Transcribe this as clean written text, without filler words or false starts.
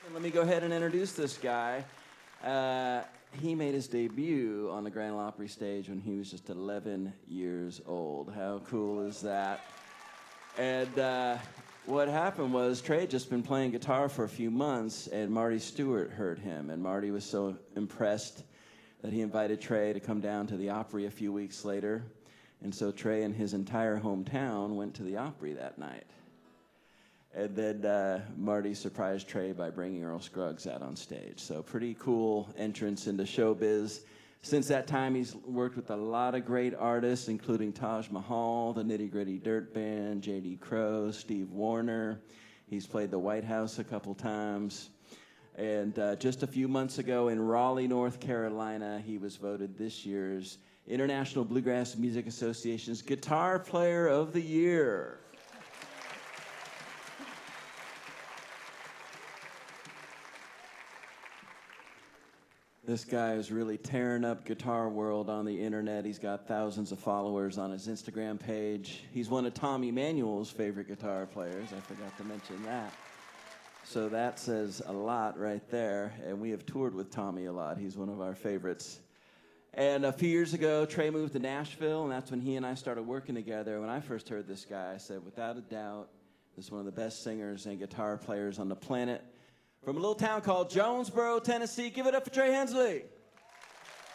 Let me go ahead and introduce this guy. He made his debut on the Grand Ole Opry stage when he was just 11 years old. How cool is that? And what happened was Trey had just been playing guitar for a few months, and Marty Stewart heard him. And Marty was so impressed that he invited Trey to come down to the Opry a few weeks later. And so Trey and his entire hometown went to the Opry that night. And then Marty surprised Trey by bringing Earl Scruggs out on stage. So pretty cool entrance into showbiz. Since that time, he's worked with a lot of great artists, including Taj Mahal, the Nitty Gritty Dirt Band, J.D. Crowe, Steve Wariner. He's played the White House a couple times. And just a few months ago in Raleigh, North Carolina, he was voted this year's International Bluegrass Music Association's Guitar Player of the Year. This guy is really tearing up guitar world on the internet. He's got thousands of followers on his Instagram page. He's one of Tom Emanuel's favorite guitar players. I forgot to mention that. So that says a lot right there. And we have toured with Tommy a lot. He's one of our favorites. And a few years ago, Trey moved to Nashville, and that's when he and I started working together. When I first heard this guy, I said, without a doubt, this is one of the best singers and guitar players on the planet. From a little town called Jonesboro, Tennessee, give it up for Trey Hensley.